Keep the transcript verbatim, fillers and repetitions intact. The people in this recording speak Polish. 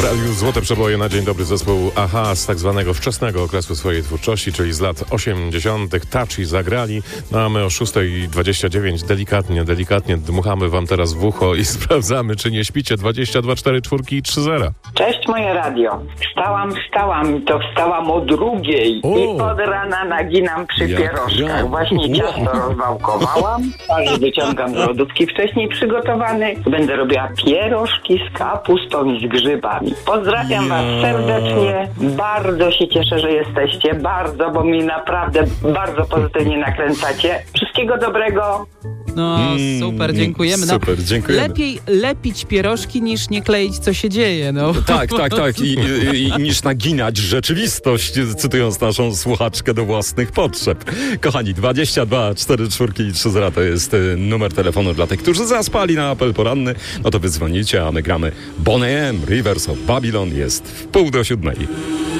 W radiu Złote Przeboje na dzień dobry zespół Aha z tak zwanego wczesnego okresu swojej twórczości, czyli z lat osiemdziesiątych. Touchy zagrali, no a my o szóstej dwadzieścia dziewięć delikatnie, delikatnie dmuchamy wam teraz w ucho i sprawdzamy, czy nie śpicie. dwadzieścia dwa cztery cztery i trzy zera. Cześć moje radio. Wstałam, wstałam, to wstałam o drugiej O. i od rana naginam przy Jak pierożkach. ja. Właśnie ciasto rozwałkowałam, twarz wyciągam z lodówki wcześniej przygotowany. Będę robiła pierożki z kapustą i z grzybami. Pozdrawiam Ja. was serdecznie. Bardzo się cieszę, że jesteście. Bardzo, bo mi naprawdę bardzo pozytywnie nakręcacie. Wszystkiego dobrego. No super, dziękujemy. No, Super, dziękujemy. lepiej lepić pierożki niż nie kleić, co się dzieje. No. Tak, tak, tak. I, i, i niż naginać rzeczywistość, cytując naszą słuchaczkę do własnych potrzeb. Kochani, dwadzieścia dwa cztery cztery i trzy zera to jest y, numer telefonu dla tych, którzy zaspali na apel poranny. No to wy dzwonicie, a my gramy Boney M. Rivers of Babylon jest w pół do siódmej.